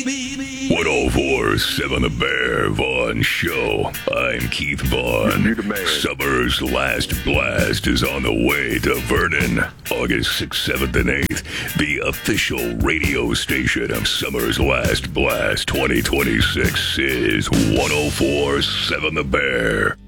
1047 The Bear Vaughn Show. I'm Keith Vaughn. Summer's last blast is on the way to Vernon. August 6th, 7th, and 8th. The official radio station of Summer's Last Blast 2026 is 1047 The Bear.